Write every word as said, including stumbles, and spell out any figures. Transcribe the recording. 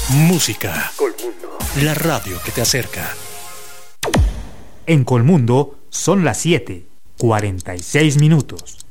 Música. Colmundo. La radio que te acerca. En Colmundo son las siete, cuarenta y seis minutos.